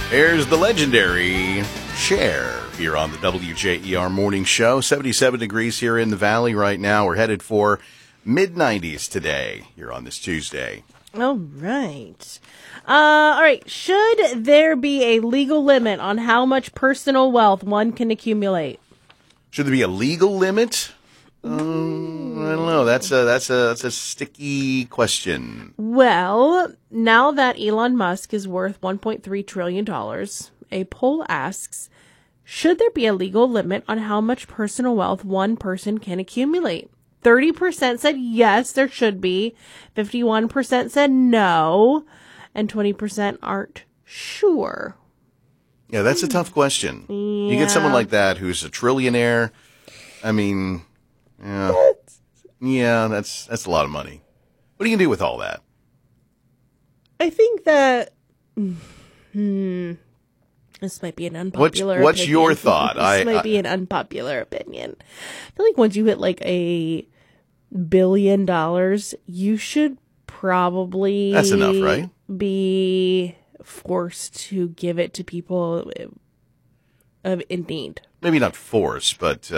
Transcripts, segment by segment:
There's the legendary Cher here on the WJER Morning Show. 77 degrees here in the Valley right now. We're headed for mid-90s today here on this Tuesday. All right. All right. Should there be a legal limit on how much personal wealth one can accumulate? Should there be a legal limit? I don't know. That's a sticky question. Well, now that Elon Musk is worth $1.3 trillion, a poll asks, should there be a legal limit on how much personal wealth one person can accumulate? 30% said yes, there should be. 51% said no. And 20% aren't sure. Yeah, that's a tough question. Yeah. You get someone like that who's a trillionaire. I mean, yeah, that's a lot of money. What are you going to do with all that? I think that this might be an unpopular What's opinion. your thought? This might be an unpopular opinion. I feel like once you hit like $1 billion, you should probably That's enough, right? Be forced to give it to people in need. Maybe not force, but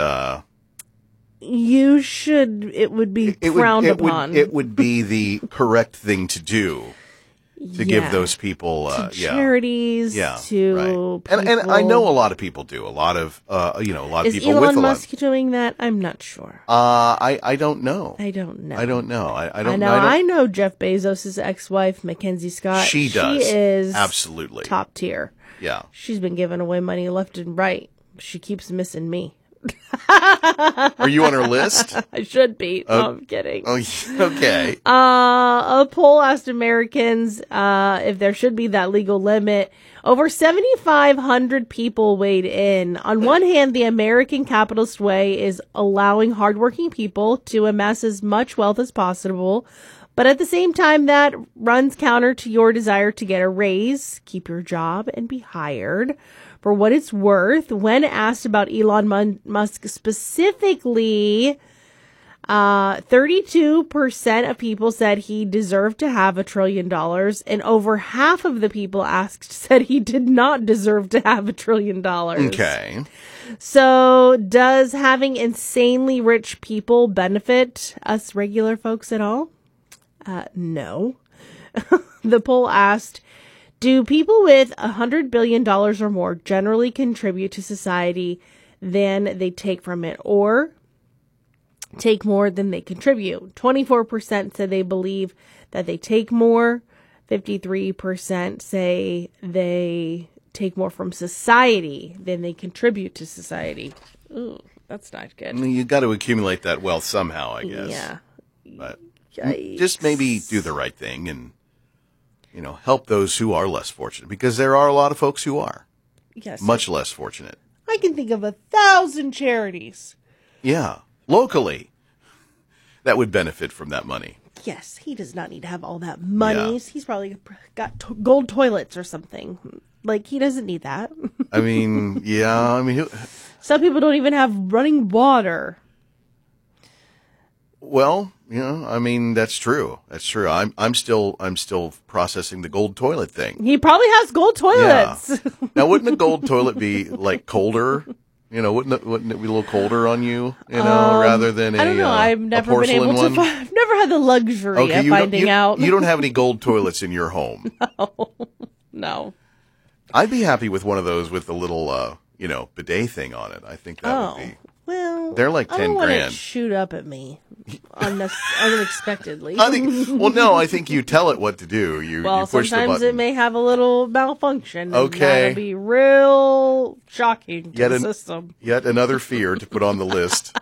you should. It would be frowned upon. It would be the correct thing to do. To give those people, to charities, to right. people. And I know a lot of people do. A lot of, a lot of people with a lot. Is Elon Musk doing that? I'm not sure. I don't know. I don't know. I know Jeff Bezos' ex-wife, Mackenzie Scott. She does. She is absolutely top tier. Yeah. She's been giving away money left and right. She keeps missing me. Are you on her list? I should be. No, I'm kidding. Oh, okay. A poll asked Americans if there should be that legal limit. Over 7,500 people weighed in. On one hand, the American capitalist way is allowing hardworking people to amass as much wealth as possible. But at the same time, that runs counter to your desire to get a raise, keep your job, and be hired. For what it's worth, when asked about Elon Musk specifically, 32% of people said he deserved to have $1 trillion, and over half of the people asked said he did not deserve to have $1 trillion. Okay. So does having insanely rich people benefit us regular folks at all? No. The poll asked, do people with $100 billion or more generally contribute to society than they take from it, or take more than they contribute? 24% said they believe that they take more. 53% say they take more from society than they contribute to society. Ooh, that's not good. You got to accumulate that wealth somehow, I guess. Yeah. But Yikes. just maybe do the right thing and, help those who are less fortunate, because there are a lot of folks who are much less fortunate. I can think of 1,000 charities. Yeah. Locally, that would benefit from that money. Yes, he does not need to have all that money. Yeah. He's probably got gold toilets or something. Like, he doesn't need that. I mean, yeah. I mean, some people don't even have running water. Well, I mean, that's true. That's true. I'm still processing the gold toilet thing. He probably has gold toilets. Yeah. Now, wouldn't a gold toilet be like colder? Wouldn't it be a little colder on you? Rather than I don't know. I've never been able one? to. I've never had the luxury of finding out. You don't have any gold toilets in your home. No. I'd be happy with one of those with the little, bidet thing on it. I think that would be. Well, they're like 10 I don't want grand. it to shoot up at me unexpectedly. I think you tell it what to do. You push the button. Sometimes it may have a little malfunction. Okay. That'll be real shocking to the system. Yet another fear to put on the list.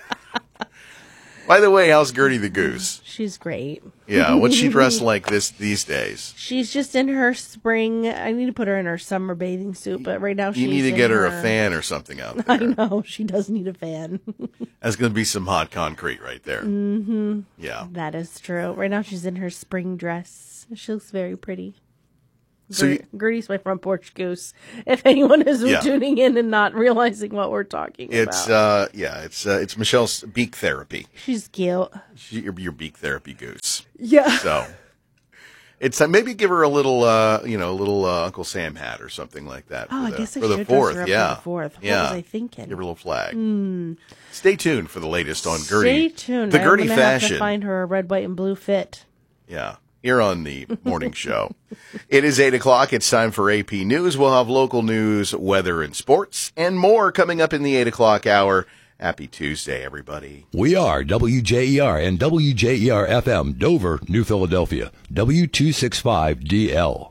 By the way, how's Gertie the Goose? She's great. Yeah, what's she dressed like these days? She's just in her spring. I need to put her in her summer bathing suit, but right now you need to get her a fan or something out there. I know, she does need a fan. That's going to be some hot concrete right there. Mm-hmm. Yeah. That is true. Right now she's in her spring dress. She looks very pretty. So Gertie's my front porch goose. If anyone is tuning in and not realizing what we're talking about, it's Michelle's beak therapy. She's cute. Your beak therapy goose. Yeah. So It's maybe give her a little, Uncle Sam hat or something like that. Oh, I guess I for should the fourth. dress her up Yeah, for the fourth. What yeah. was I thinking? Give her a little flag. Stay tuned for the latest on Stay Gertie. tuned. The Gertie I'm gonna have fashion. to find her a red, white, and blue fit. Yeah. Here on the morning show. It is 8 o'clock. It's time for AP News. We'll have local news, weather, and sports, and more coming up in the 8 o'clock hour. Happy Tuesday, everybody. We are WJER and WJER-FM, Dover, New Philadelphia, W265DL.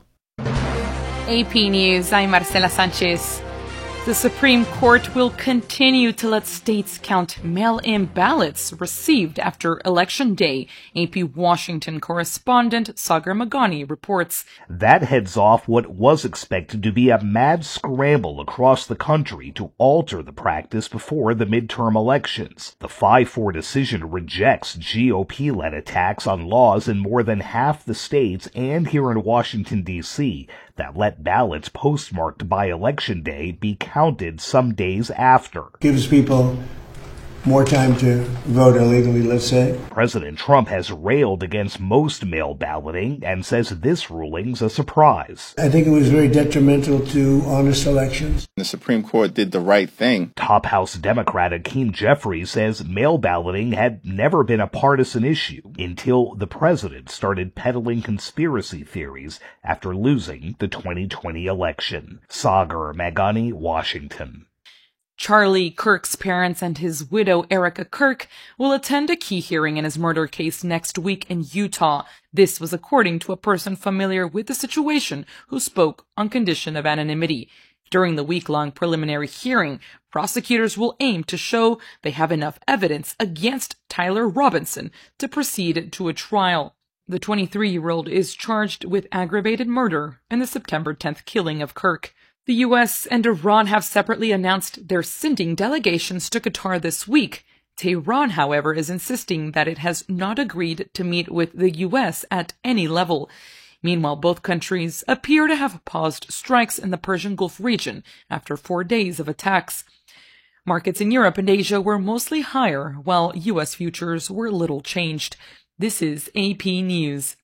AP News, I'm Marcela Sanchez. The Supreme Court will continue to let states count mail-in ballots received after Election Day. AP Washington correspondent Sagar Magani reports. That heads off what was expected to be a mad scramble across the country to alter the practice before the midterm elections. The 5-4 decision rejects GOP-led attacks on laws in more than half the states and here in Washington, D.C., that let ballots postmarked by Election Day be counted some days after. Gives people more time to vote illegally, let's say. President Trump has railed against most mail balloting and says this ruling's a surprise. I think it was very detrimental to honest elections. The Supreme Court did the right thing. Top House Democrat Hakeem Jeffries says mail balloting had never been a partisan issue until the president started peddling conspiracy theories after losing the 2020 election. Sagar Magani, Washington. Charlie Kirk's parents and his widow, Erica Kirk, will attend a key hearing in his murder case next week in Utah. This was according to a person familiar with the situation who spoke on condition of anonymity. During the week-long preliminary hearing, prosecutors will aim to show they have enough evidence against Tyler Robinson to proceed to a trial. The 23-year-old is charged with aggravated murder in the September 10th killing of Kirk. The U.S. and Iran have separately announced they're sending delegations to Qatar this week. Tehran, however, is insisting that it has not agreed to meet with the U.S. at any level. Meanwhile, both countries appear to have paused strikes in the Persian Gulf region after 4 days of attacks. Markets in Europe and Asia were mostly higher, while U.S. futures were little changed. This is AP News.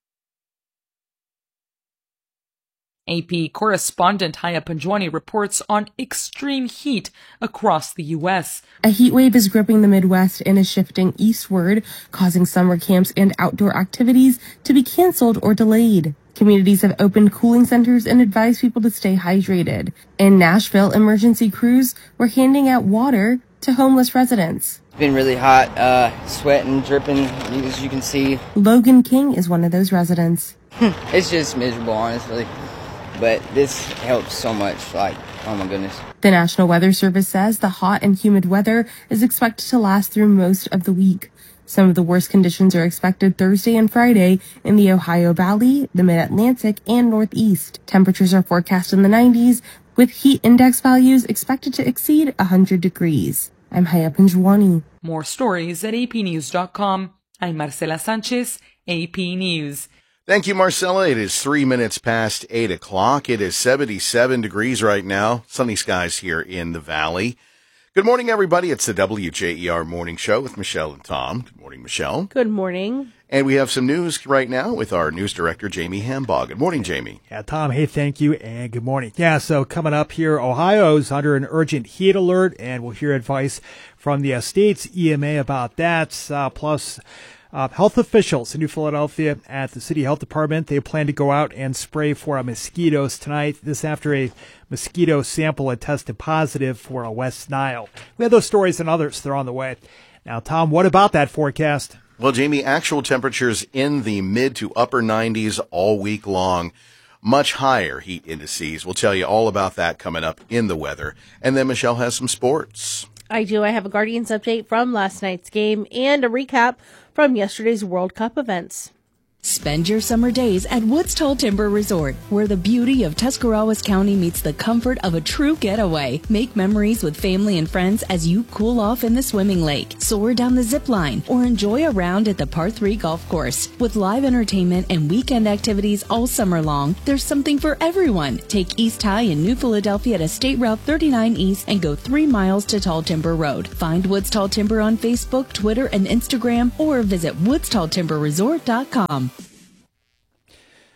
AP correspondent Haya Panjwani reports on extreme heat across the U.S. A heat wave is gripping the Midwest and is shifting eastward, causing summer camps and outdoor activities to be canceled or delayed. Communities have opened cooling centers and advised people to stay hydrated. In Nashville, emergency crews were handing out water to homeless residents. It's been really hot, sweating, dripping, as you can see. Logan King is one of those residents. It's just miserable, honestly. But this helps so much, oh my goodness. The National Weather Service says the hot and humid weather is expected to last through most of the week. Some of the worst conditions are expected Thursday and Friday in the Ohio Valley, the Mid-Atlantic, and Northeast. Temperatures are forecast in the 90s, with heat index values expected to exceed 100 degrees. I'm Haya Panjwani. More stories at apnews.com. I'm Marcela Sanchez, AP News. Thank you, Marcella. It is 3 minutes past 8 o'clock. It is 77 degrees right now. Sunny skies here in the valley. Good morning, everybody. It's the WJER Morning Show with Michelle and Tom. Good morning, Michelle. Good morning. And we have some news right now with our news director, Jamie Hambaugh. Good morning, Jamie. Yeah, Tom, hey, thank you, and good morning. Yeah, so coming up here, Ohio's under an urgent heat alert, and we'll hear advice from the state's EMA about that, plus health officials in New Philadelphia at the City Health Department, they plan to go out and spray for mosquitoes tonight. This after a mosquito sample had tested positive for a West Nile. We have those stories and others. They're on the way. Now, Tom, what about that forecast? Well, Jamie, actual temperatures in the mid to upper 90s all week long. Much higher heat indices. We'll tell you all about that coming up in the weather. And then Michelle has some sports. I do. I have a Guardians update from last night's game and a recap from yesterday's World Cup events. Spend your summer days at Woods Tall Timber Resort, where the beauty of Tuscarawas County meets the comfort of a true getaway. Make memories with family and friends as you cool off in the swimming lake, soar down the zip line, or enjoy a round at the Par 3 golf course. With live entertainment and weekend activities all summer long, there's something for everyone. Take East High in New Philadelphia to State Route 39 East and go 3 miles to Tall Timber Road. Find Woods Tall Timber on Facebook, Twitter, and Instagram, or visit woodstalltimberresort.com.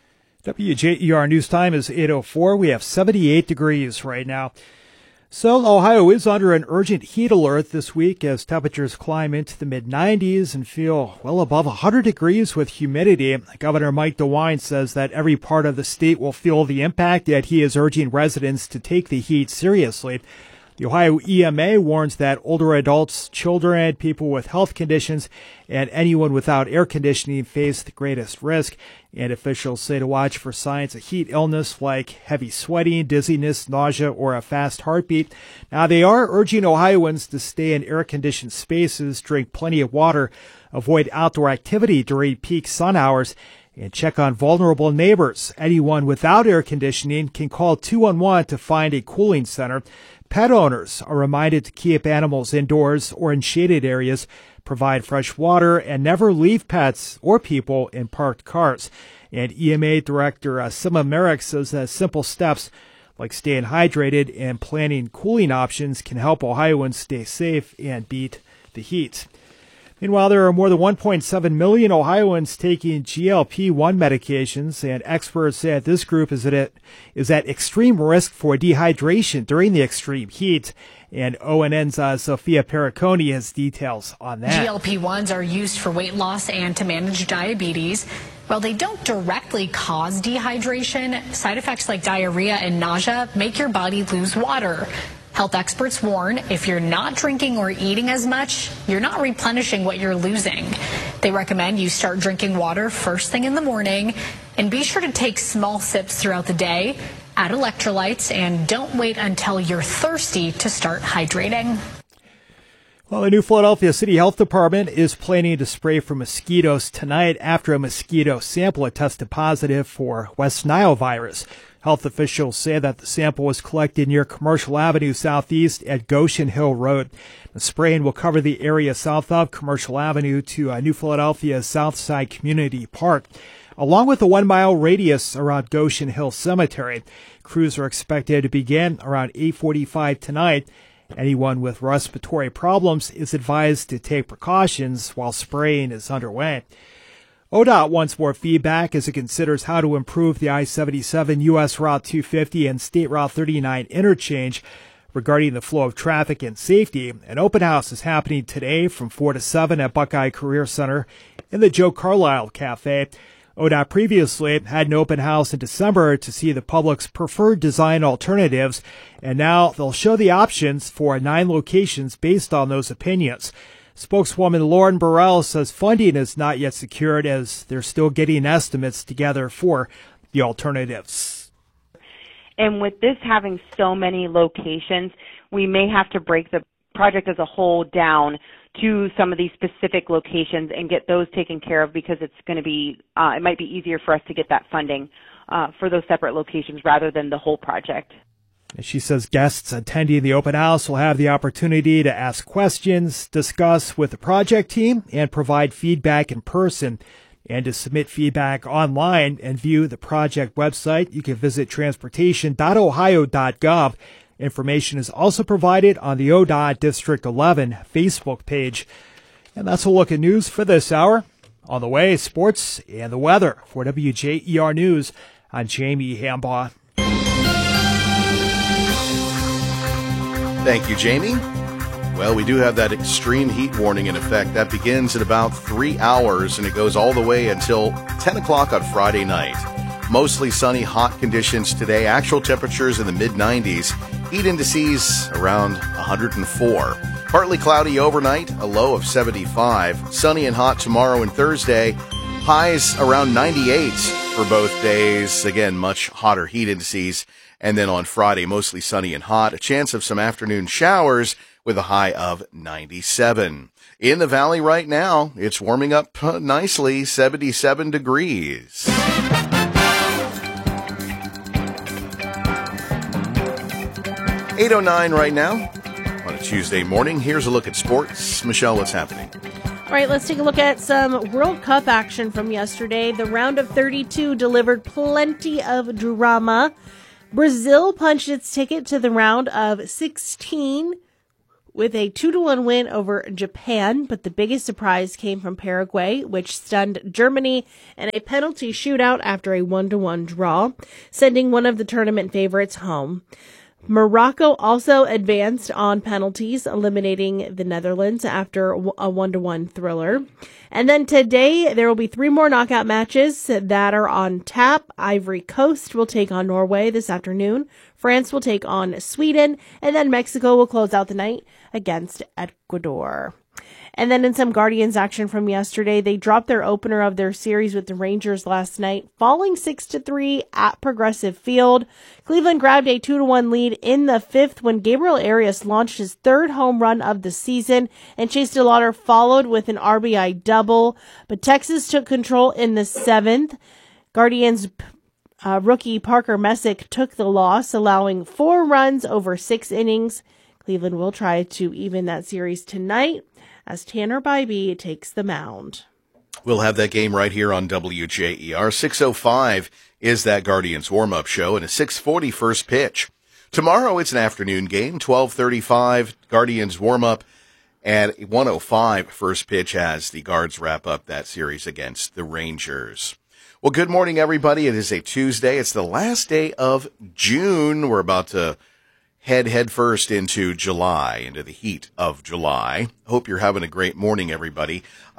WJER News Time is 8:04. We have 78 degrees right now. So Ohio is under an urgent heat alert this week as temperatures climb into the mid-90s and feel well above 100 degrees with humidity. Governor Mike DeWine says that every part of the state will feel the impact, yet he is urging residents to take the heat seriously. The Ohio EMA warns that older adults, children, people with health conditions, and anyone without air conditioning face the greatest risk. And officials say to watch for signs of heat illness like heavy sweating, dizziness, nausea, or a fast heartbeat. Now, they are urging Ohioans to stay in air-conditioned spaces, drink plenty of water, avoid outdoor activity during peak sun hours, and check on vulnerable neighbors. Anyone without air conditioning can call 211 to find a cooling center. Pet owners are reminded to keep animals indoors or in shaded areas, provide fresh water, and never leave pets or people in parked cars. And EMA Director Sima Merrick says that simple steps like staying hydrated and planning cooling options can help Ohioans stay safe and beat the heat. Meanwhile, there are more than 1.7 million Ohioans taking GLP-1 medications, and experts say that this group is at extreme risk for dehydration during the extreme heat. And ONN's Sophia Periconi has details on that. GLP-1s are used for weight loss and to manage diabetes. While they don't directly cause dehydration, side effects like diarrhea and nausea make your body lose water. Health experts warn if you're not drinking or eating as much, you're not replenishing what you're losing. They recommend you start drinking water first thing in the morning and be sure to take small sips throughout the day, add electrolytes, and don't wait until you're thirsty to start hydrating. Well, the New Philadelphia City Health Department is planning to spray for mosquitoes tonight after a mosquito sample had tested positive for West Nile virus. Health officials say that the sample was collected near Commercial Avenue Southeast at Goshen Hill Road. The spraying will cover the area south of Commercial Avenue to New Philadelphia's Southside Community Park, along with a 1 mile radius around Goshen Hill Cemetery. Crews are expected to begin around 8:45 tonight. Anyone with respiratory problems is advised to take precautions while spraying is underway. ODOT wants more feedback as it considers how to improve the I-77 U.S. Route 250 and State Route 39 interchange regarding the flow of traffic and safety. An open house is happening today from 4 to 7 at Buckeye Career Center in the Joe Carlisle Cafe. ODOT previously had an open house in December to see the public's preferred design alternatives, and now they'll show the options for 9 locations based on those opinions. Spokeswoman Lauren Burrell says funding is not yet secured as they're still getting estimates together for the alternatives. And with this having so many locations, we may have to break the project as a whole down to some of these specific locations and get those taken care of because it's going to be, it might be easier for us to get that funding for those separate locations rather than the whole project. She says guests attending the open house will have the opportunity to ask questions, discuss with the project team, and provide feedback in person. And to submit feedback online and view the project website, you can visit transportation.ohio.gov. Information is also provided on the ODOT District 11 Facebook page. And that's a look at news for this hour. On the way, sports and the weather. For WJER News, I'm Jamie Hambaugh. Thank you, Jamie. Well, we do have that extreme heat warning in effect. That begins in about 3 hours, and it goes all the way until 10 o'clock on Friday night. Mostly sunny, hot conditions today. Actual temperatures in the mid-90s. Heat indices around 104. Partly cloudy overnight, a low of 75. Sunny and hot tomorrow and Thursday. Highs around 98 for both days. Again, much hotter heat indices. And then on Friday, mostly sunny and hot. A chance of some afternoon showers with a high of 97. In the valley right now, it's warming up nicely, 77 degrees. .09 right now on a Tuesday morning. Here's a look at sports. Michelle, what's happening? All right, let's take a look at some World Cup action from yesterday. The round of 32 delivered plenty of drama. Brazil punched its ticket to the round of 16 with a 2-1 win over Japan, but the biggest surprise came from Paraguay, which stunned Germany in a penalty shootout after a 1-1 draw, sending one of the tournament favorites home. Morocco also advanced on penalties, eliminating the Netherlands after a 1-1 thriller. And then today, there will be 3 more knockout matches that are on tap. Ivory Coast will take on Norway this afternoon. France will take on Sweden. And then Mexico will close out the night against Ecuador. And then in some Guardians action from yesterday, they dropped their opener of their series with the Rangers last night, falling 6-3 at Progressive Field. Cleveland grabbed a 2-1 lead in the 5th when Gabriel Arias launched his 3rd home run of the season, and Chase DeLauder followed with an RBI double. But Texas took control in the 7th. Guardians rookie Parker Messick took the loss, allowing 4 runs over 6 innings. Cleveland will try to even that series tonight as Tanner Bybee takes the mound. We'll have that game right here on WJER. 6:05 is that Guardians warm-up show and a 6:40 first pitch. Tomorrow it's an afternoon game, 12:35 Guardians warm-up at 1:05 first pitch as the Guards wrap up that series against the Rangers. Well, good morning, everybody. It is a Tuesday. It's the last day of June. We're about to head first into July, into the heat of July. Hope you're having a great morning, everybody.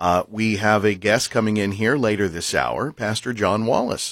We have a guest coming in here later this hour, Pastor John Wallace.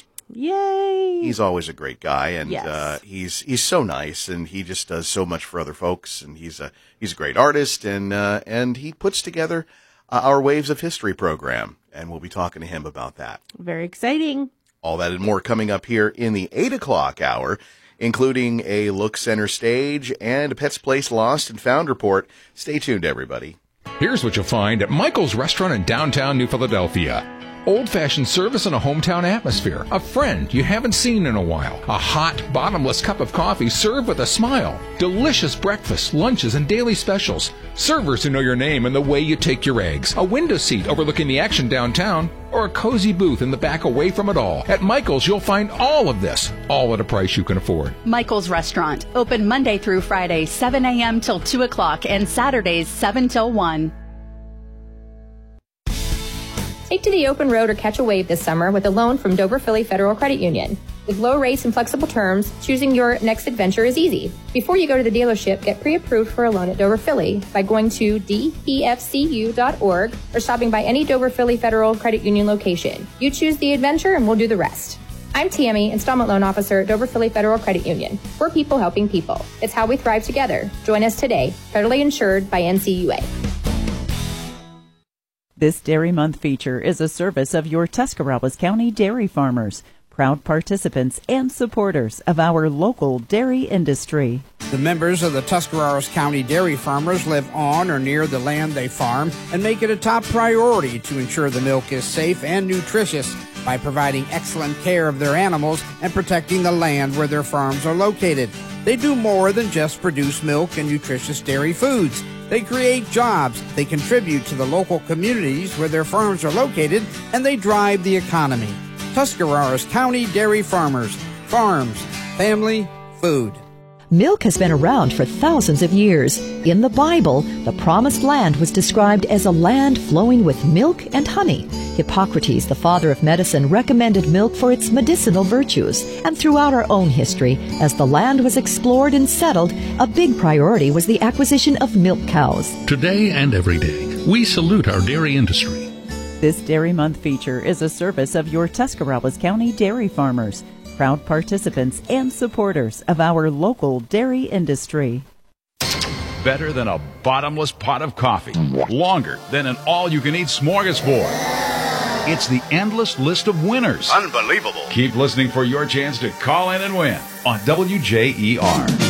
Yay! He's always a great guy, and yes. He's so nice, and he just does so much for other folks, and he's a great artist, and he puts together our Waves of History program, and we'll be talking to him about that. Very exciting. All that and more coming up here in the 8 o'clock hour, including a look center stage and a Pet's Place Lost and Found report. Stay tuned, everybody. Here's what you'll find at Michael's Restaurant in downtown New Philadelphia. Old-fashioned service in a hometown atmosphere. A friend you haven't seen in a while. A hot, bottomless cup of coffee served with a smile. Delicious breakfast, lunches, and daily specials. Servers who know your name and the way you take your eggs. A window seat overlooking the action downtown. Or a cozy booth in the back away from it all. At Michael's, you'll find all of this, all at a price you can afford. Michael's Restaurant. Open Monday through Friday, 7 a.m. till 2 o'clock, and Saturdays, 7 till 1. Take to the open road or catch a wave this summer with a loan from Dover Philly Federal Credit Union. With low rates and flexible terms, choosing your next adventure is easy. Before you go to the dealership, get pre-approved for a loan at Dover Philly by going to dpfcu.org or stopping by any Dover Philly Federal Credit Union location. You choose the adventure and we'll do the rest. I'm Tammy, Installment Loan Officer at Dover Philly Federal Credit Union. We're people helping people. It's how we thrive together. Join us today. Federally insured by NCUA. This Dairy Month feature is a service of your Tuscarawas County dairy farmers, proud participants and supporters of our local dairy industry. The members of the Tuscarawas County dairy farmers live on or near the land they farm and make it a top priority to ensure the milk is safe and nutritious by providing excellent care of their animals and protecting the land where their farms are located. They do more than just produce milk and nutritious dairy foods. They create jobs, they contribute to the local communities where their farms are located, and they drive the economy. Tuscarawas County Dairy Farmers. Farms. Family. Food. Milk has been around for thousands of years. In the Bible, the Promised Land was described as a land flowing with milk and honey. Hippocrates, the father of medicine, recommended milk for its medicinal virtues. And throughout our own history, as the land was explored and settled, a big priority was the acquisition of milk cows. Today and every day, we salute our dairy industry. This Dairy Month feature is a service of your Tuscarawas County dairy farmers, proud participants and supporters of our local dairy industry. Better than a bottomless pot of coffee. Longer than an all-you-can-eat smorgasbord. It's the endless list of winners. Unbelievable. Keep listening for your chance to call in and win on WJER.